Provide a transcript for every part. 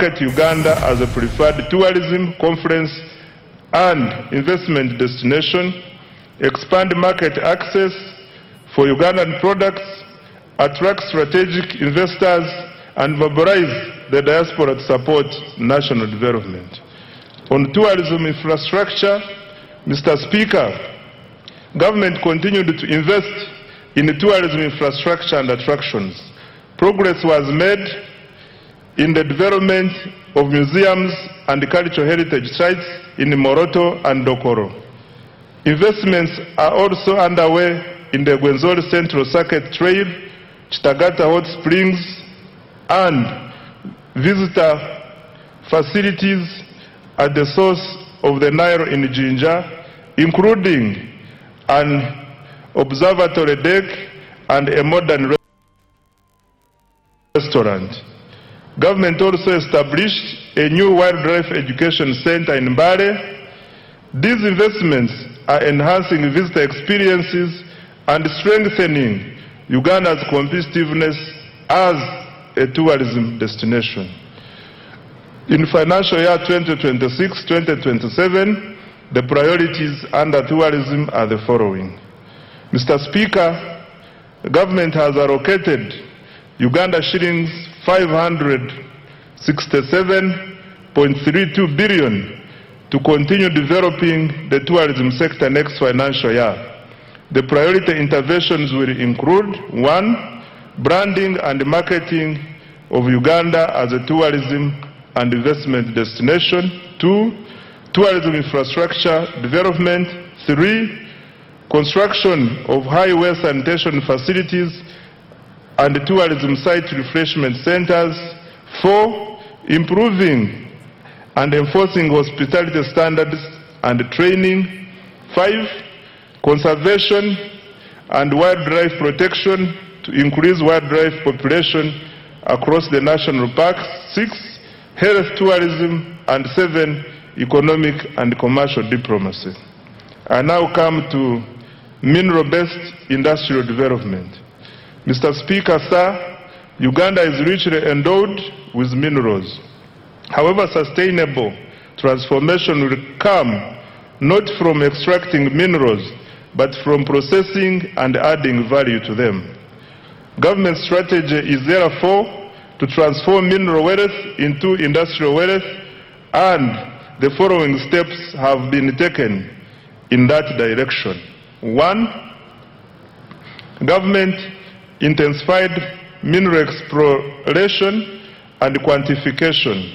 market Uganda as a preferred tourism, conference and investment destination, expand market access for Ugandan products, attract strategic investors, and mobilize the diaspora to support national development. On tourism infrastructure, Mr. Speaker, government continued to invest in tourism infrastructure and attractions. Progress was made in the development of museums and cultural heritage sites in Moroto and Dokoro. Investments are also underway in the Gwenzori Central Circuit Trail, Chitagata Hot Springs, and visitor facilities at the source of the Nile in Jinja, including an observatory deck and a modern restaurant. Government also established a new wildlife education center in Mbale. These investments are enhancing visitor experiences and strengthening Uganda's competitiveness as a tourism destination. In financial year 2026-2027, the priorities under tourism are the following. Mr. Speaker, the government has allocated Uganda shillings 567.32 billion to continue developing the tourism sector next financial year. The priority interventions will include: 1. Branding and marketing of Uganda as a tourism and investment destination. 2. Tourism infrastructure development. 3. Construction of highway sanitation facilities and tourism site refreshment centers. 4. Improving and enforcing hospitality standards and training. 5. Conservation and wildlife protection to increase wildlife population across the national parks. 6. Health tourism. And 7. Economic and commercial diplomacy. I now come to mineral-based industrial development. Mr. Speaker, sir, Uganda is richly endowed with minerals. However, sustainable transformation will come not from extracting minerals, but from processing and adding value to them. Government strategy is therefore to transform mineral wealth into industrial wealth, and the following steps have been taken in that direction. 1. Government intensified mineral exploration and quantification.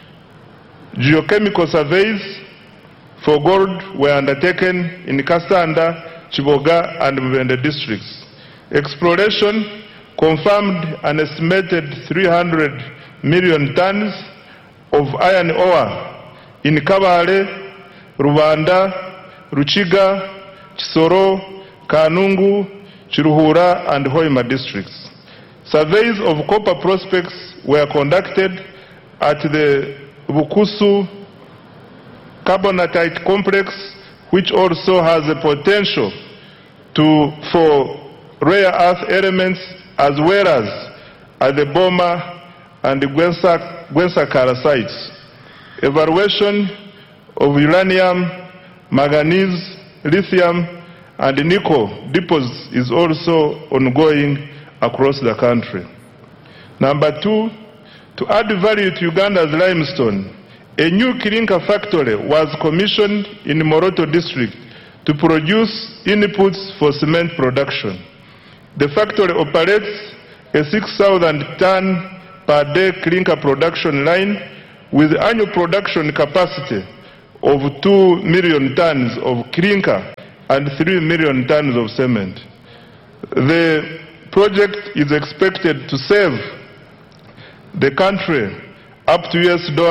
Geochemical surveys for gold were undertaken in Kasanda, Chiboga, and Mubende districts. Exploration confirmed an estimated 300 million tons of iron ore in Kabale, Rubanda, Ruchiga, Chisoro, Kanungu, Chiruhura, and Hoima districts. Surveys of copper prospects were conducted at the Bukusu carbonatite complex, which also has the potential for rare earth elements, as well as at the Boma and the Gwensakara sites. Evaluation of uranium, manganese, lithium, and nickel deposits is also ongoing across the country. Number 2, to add value to Uganda's limestone, a new clinker factory was commissioned in Moroto district to produce inputs for cement production. The factory operates a 6,000 ton per day clinker production line with annual production capacity of 2 million tons of clinker and 3 million tons of cement. The project is expected to save the country up to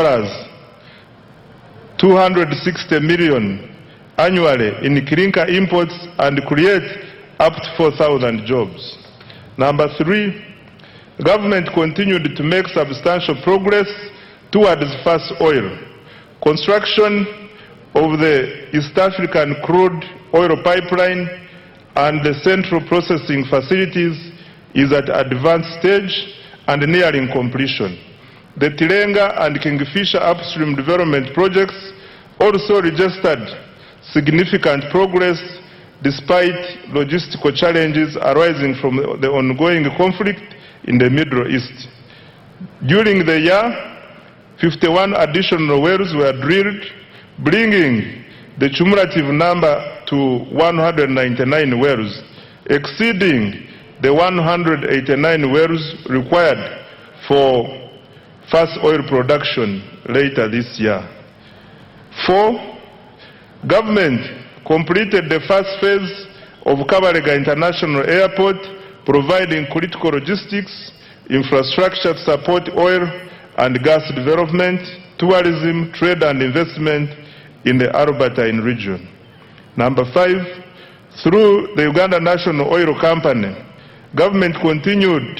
$260 million annually in clinker imports and create up to 4,000 jobs. Number 3, government continued to make substantial progress towards fast oil. Construction of the East African crude oil pipeline and the central processing facilities is at advanced stage and nearing completion. The Tilenga and Kingfisher upstream development projects also registered significant progress despite logistical challenges arising from the ongoing conflict in the Middle East. During the year, 51 additional wells were drilled, bringing the cumulative number to 199 wells, exceeding the 189 wells required for first oil production later this year. 4. Government completed the first phase of Kabalega International Airport, providing critical logistics infrastructure to support oil and gas development, tourism, trade and investment in the Albertine region. Number 5, through the Uganda National Oil Company, government continued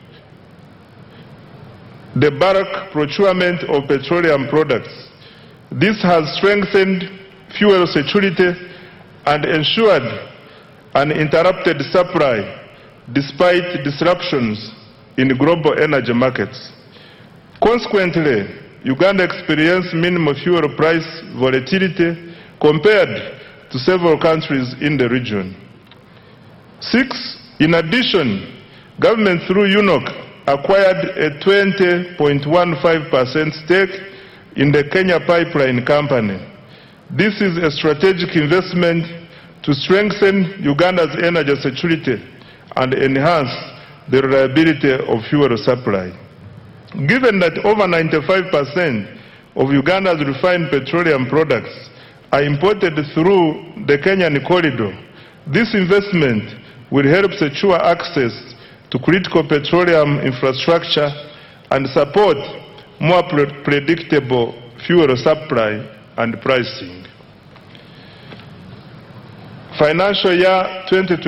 the bulk procurement of petroleum products. This has strengthened fuel security and ensured uninterrupted supply despite disruptions in global energy markets. Consequently, Uganda experienced minimal fuel price volatility compared to several countries in the region. 6. In addition, government through UNOC acquired a 20.15% stake in the Kenya Pipeline Company. This is a strategic investment to strengthen Uganda's energy security and enhance the reliability of fuel supply. Given that over 95% of Uganda's refined petroleum products are imported through the Kenyan corridor, this investment will help secure access to critical petroleum infrastructure and support more predictable fuel supply and pricing. Financial year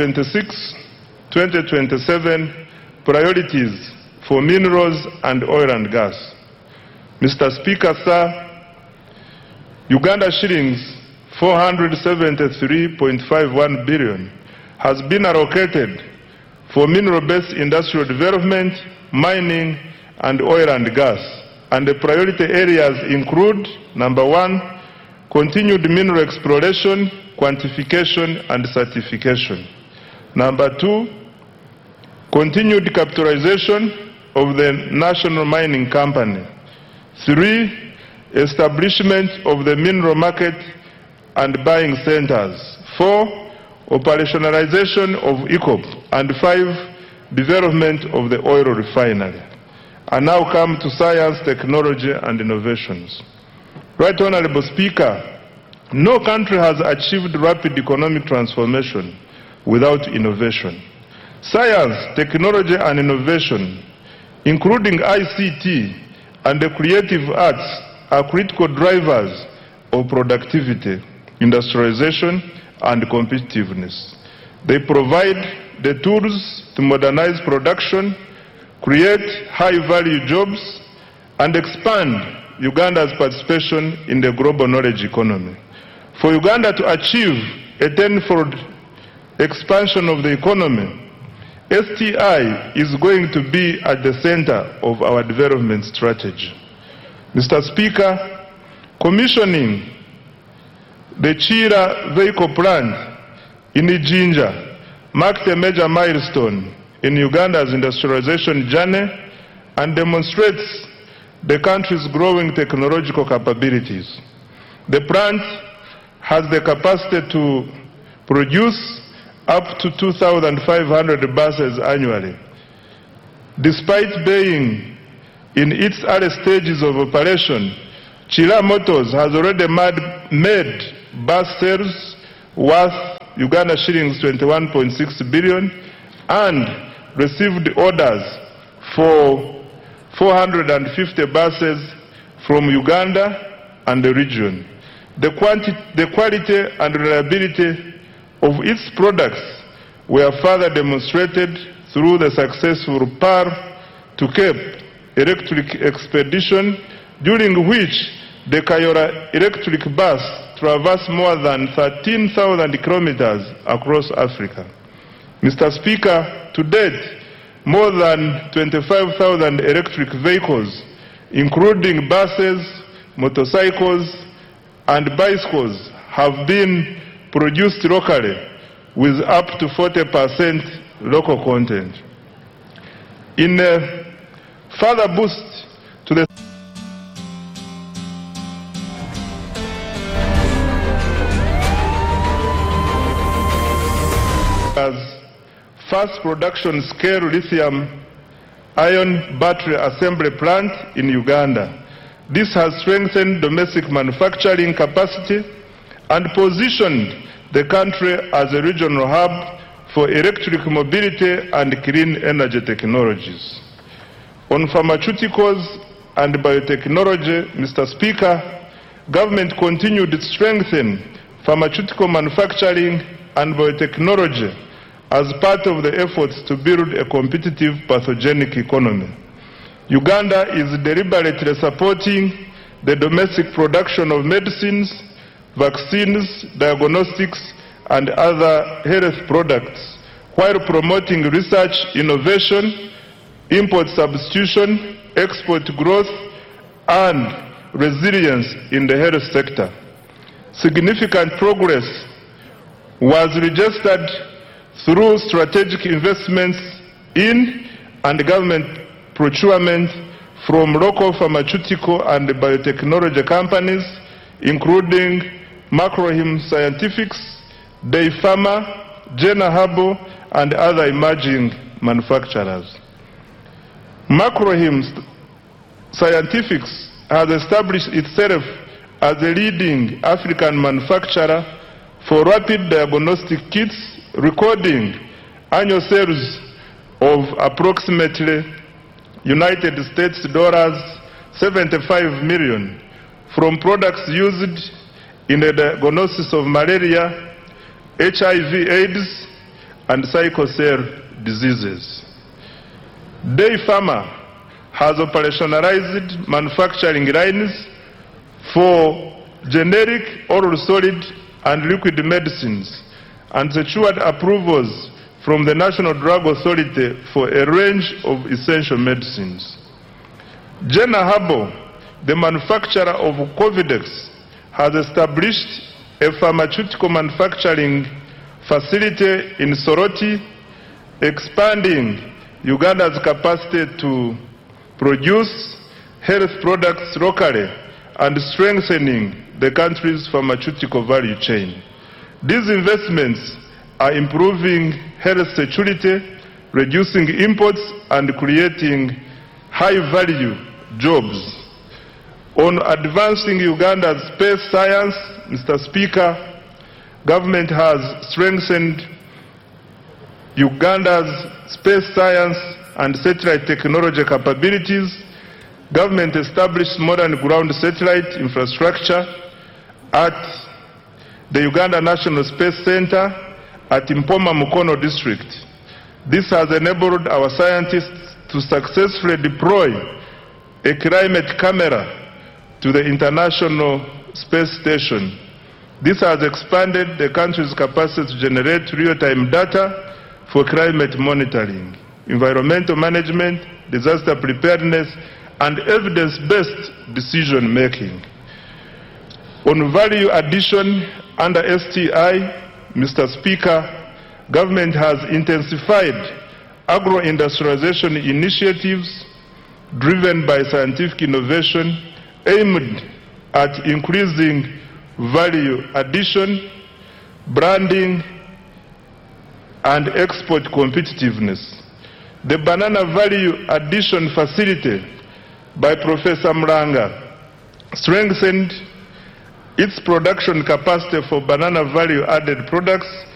2026-2027 priorities for minerals and oil and gas. Mr. Speaker, sir, Uganda shillings 473.51 billion has been allocated for mineral-based industrial development, mining, and oil and gas. And the priority areas include, number 1, continued mineral exploration, quantification, and certification. Number 2, continued capitalization of the National Mining Company. 3, establishment of the mineral market and buying centers. 4, operationalization of ECOP. And 5, development of the oil refinery. I now come to science, technology, and innovations. Right Honorable Speaker, no country has achieved rapid economic transformation without innovation. Science, technology, and innovation, including ICT and the creative arts, are critical drivers of productivity, industrialization, and competitiveness. They provide the tools to modernize production, create high-value jobs, and expand Uganda's participation in the global knowledge economy. For Uganda to achieve a tenfold expansion of the economy, STI is going to be at the center of our development strategy. Mr. Speaker, commissioning the Chira vehicle plant in Ijinja marked a major milestone in Uganda's industrialization journey and demonstrates the country's growing technological capabilities. The plant has the capacity to produce up to 2,500 buses annually. Despite being in its early stages of operation, Chira Motors has already made bus sales worth Uganda shillings 21.6 billion and received orders for 450 buses from Uganda and the region. The quality and reliability of its products were further demonstrated through the successful PAR to Cape electric expedition, during which the Kayora electric bus traversed more than 13,000 kilometers across Africa. Mr. Speaker, to date, more than 25,000 electric vehicles including buses, motorcycles, and bicycles, have been produced locally with up to 40% local content. In a further boost to the first production scale lithium-ion battery assembly plant in Uganda. This has strengthened domestic manufacturing capacity and positioned the country as a regional hub for electric mobility and clean energy technologies. On pharmaceuticals and biotechnology, Mr. Speaker, government continued to strengthen pharmaceutical manufacturing and biotechnology as part of the efforts to build a competitive pathogenic economy. Uganda is deliberately supporting the domestic production of medicines, vaccines, diagnostics, and other health products, while promoting research, innovation, import substitution, export growth, and resilience in the health sector. Significant progress was registered through strategic investments in and government procurement from local pharmaceutical and biotechnology companies, including Macrohim Scientifics, Day Pharma, Jena Herbal, and other emerging manufacturers. Macrohim Scientifics has established itself as a leading African manufacturer for rapid diagnostic kits, recording annual sales of approximately United States dollars 75 million from products used in the diagnosis of malaria, HIV/AIDS, and sickle cell diseases. Day Pharma has operationalized manufacturing lines for generic, oral solid, and liquid medicines and secured approvals from the National Drug Authority for a range of essential medicines. Jena Herbal, the manufacturer of Covidex, has established a pharmaceutical manufacturing facility in Soroti, expanding Uganda's capacity to produce health products locally and strengthening the country's pharmaceutical value chain. These investments are improving health security, reducing imports, and creating high-value jobs. On advancing Uganda's space science, Mr. Speaker, government has strengthened Uganda's space science and satellite technology capabilities. Government established modern ground satellite infrastructure at the Uganda National Space Center at Mpoma Mukono district. This has enabled our scientists to successfully deploy a climate camera to the International Space Station. This has expanded the country's capacity to generate real-time data for climate monitoring, environmental management, disaster preparedness, and evidence-based decision-making. On value addition under STI, Mr. Speaker, government has intensified agro-industrialization initiatives driven by scientific innovation aimed at increasing value addition, branding, and export competitiveness. The Banana Value Addition Facility by Professor Mlanga strengthened its production capacity for banana value-added products